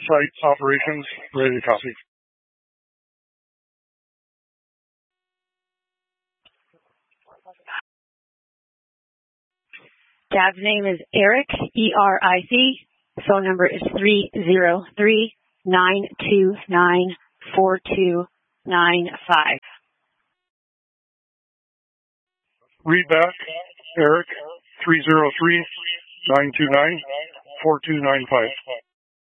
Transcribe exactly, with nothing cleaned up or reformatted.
site operations, ready to copy. Dad's name is Eric, E R I C. Phone number is three zero three, nine two nine, four two nine five. Read back, Eric, three zero three, nine two nine, four two nine five.